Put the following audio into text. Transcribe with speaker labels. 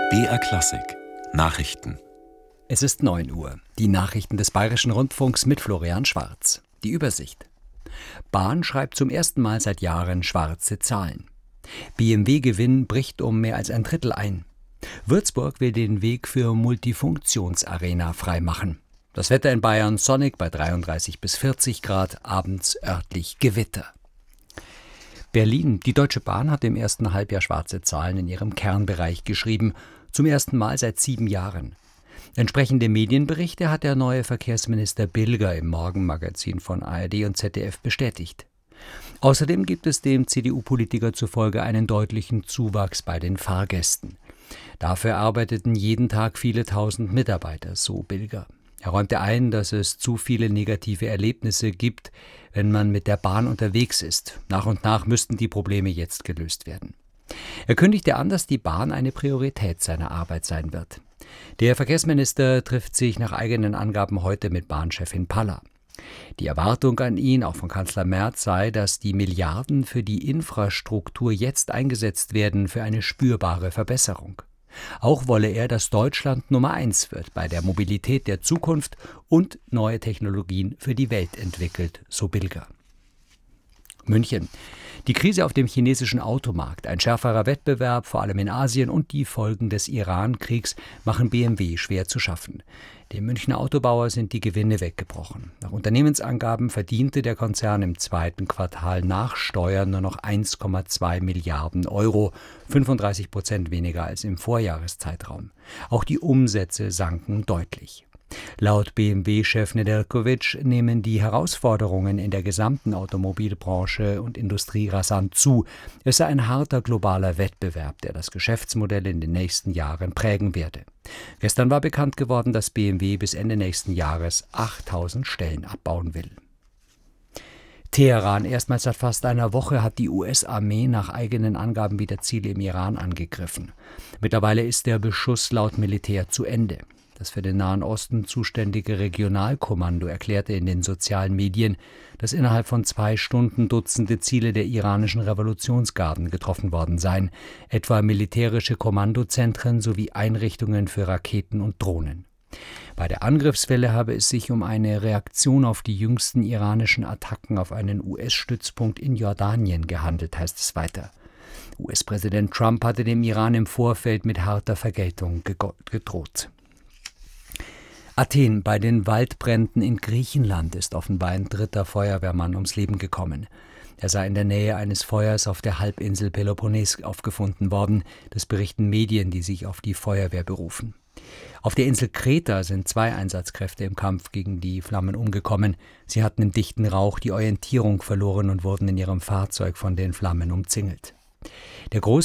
Speaker 1: BR Klassik Nachrichten.
Speaker 2: Es ist 9 Uhr. Die Nachrichten des Bayerischen Rundfunks mit Florian Schwarz. Die Übersicht. Bahn schreibt zum ersten Mal seit Jahren schwarze Zahlen. BMW-Gewinn bricht um mehr als ein Drittel ein. Würzburg will den Weg für Multifunktionsarena freimachen. Das Wetter in Bayern sonnig bei 33 bis 40 Grad, abends örtlich Gewitter. Berlin. Die Deutsche Bahn hat im ersten Halbjahr schwarze Zahlen in ihrem Kernbereich geschrieben, zum ersten Mal seit 7 Jahren. Entsprechende Medienberichte hat der neue Verkehrsminister Bilger im Morgenmagazin von ARD und ZDF bestätigt. Außerdem gibt es dem CDU-Politiker zufolge einen deutlichen Zuwachs bei den Fahrgästen. Dafür arbeiteten jeden Tag viele tausend Mitarbeiter, so Bilger. Er räumte ein, dass es zu viele negative Erlebnisse gibt, wenn man mit der Bahn unterwegs ist. Nach und nach müssten die Probleme jetzt gelöst werden. Er kündigte an, dass die Bahn eine Priorität seiner Arbeit sein wird. Der Verkehrsminister trifft sich nach eigenen Angaben heute mit Bahnchefin Palla. Die Erwartung an ihn, auch von Kanzler Merz, sei, dass die Milliarden für die Infrastruktur jetzt eingesetzt werden für eine spürbare Verbesserung. Auch wolle er, dass Deutschland Nummer 1 wird bei der Mobilität der Zukunft und neue Technologien für die Welt entwickelt, so Bilger. München. Die Krise auf dem chinesischen Automarkt, ein schärferer Wettbewerb, vor allem in Asien, und die Folgen des Iran-Kriegs machen BMW schwer zu schaffen. Dem Münchner Autobauer sind die Gewinne weggebrochen. Nach Unternehmensangaben verdiente der Konzern im zweiten Quartal nach Steuern nur noch 1,2 Milliarden Euro, 35% weniger als im Vorjahreszeitraum. Auch die Umsätze sanken deutlich. Laut BMW-Chef Nedeljkovic nehmen die Herausforderungen in der gesamten Automobilbranche und Industrie rasant zu. Es sei ein harter globaler Wettbewerb, der das Geschäftsmodell in den nächsten Jahren prägen werde. Gestern war bekannt geworden, dass BMW bis Ende nächsten Jahres 8000 Stellen abbauen will. Teheran. Erstmals seit fast einer Woche hat die US-Armee nach eigenen Angaben wieder Ziele im Iran angegriffen. Mittlerweile ist der Beschuss laut Militär zu Ende. Das für den Nahen Osten zuständige Regionalkommando erklärte in den sozialen Medien, dass innerhalb von 2 Stunden Dutzende Ziele der iranischen Revolutionsgarden getroffen worden seien, etwa militärische Kommandozentren sowie Einrichtungen für Raketen und Drohnen. Bei der Angriffswelle habe es sich um eine Reaktion auf die jüngsten iranischen Attacken auf einen US-Stützpunkt in Jordanien gehandelt, heißt es weiter. US-Präsident Trump hatte dem Iran im Vorfeld mit harter Vergeltung gedroht. Athen. Bei den Waldbränden in Griechenland ist offenbar ein 3. Feuerwehrmann ums Leben gekommen. Er sei in der Nähe eines Feuers auf der Halbinsel Peloponnes aufgefunden worden. Das berichten Medien, die sich auf die Feuerwehr berufen. Auf der Insel Kreta sind 2 Einsatzkräfte im Kampf gegen die Flammen umgekommen. Sie hatten im dichten Rauch die Orientierung verloren und wurden in ihrem Fahrzeug von den Flammen umzingelt. Der